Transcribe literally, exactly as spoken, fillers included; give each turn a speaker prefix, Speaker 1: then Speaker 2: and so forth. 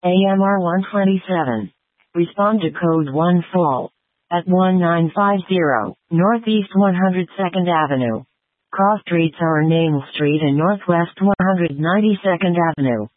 Speaker 1: A M R one twenty-seven. Respond to code one fall. At one nine five zero, Northeast one hundred second Avenue. Cross streets are Name Street and Northwest one hundred ninety-second Avenue.